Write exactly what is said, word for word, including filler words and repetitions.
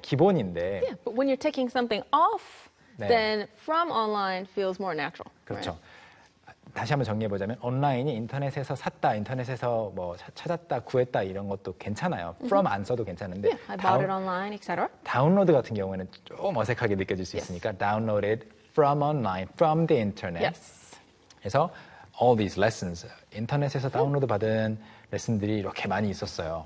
기본인데. Yeah, but when you're taking something off, 네. then from online feels more natural. 그렇죠. Right? 다시 한번 정리해 보자면 온라인이 인터넷에서 샀다, 인터넷에서 뭐 찾았다, 구했다 이런 것도 괜찮아요. From 안 써도 괜찮은데 Yeah, I bought it online, et cetera. 다운로드 같은 경우에는 좀 어색하게 느껴질 수 Yes. 있으니까 downloaded from online, from the internet. Yes. 그래서 all these lessons, 인터넷에서 다운로드 받은 레슨들이 이렇게 많이 있었어요.